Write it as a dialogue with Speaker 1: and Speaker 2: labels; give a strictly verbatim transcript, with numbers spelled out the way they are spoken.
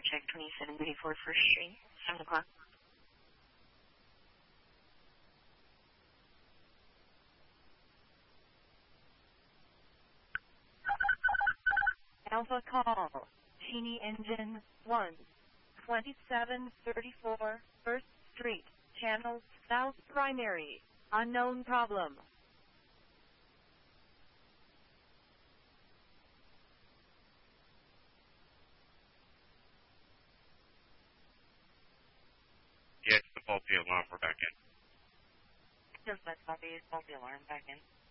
Speaker 1: check twenty-seven eighty-four First Street, seven o'clock.
Speaker 2: Alpha call, Genie Engine one, twenty-seven thirty-four First Street, Channel South Primary, unknown problem.
Speaker 3: Yeah, it's the faulty alarm. We're back in.
Speaker 1: Just let's copy faulty alarm back in.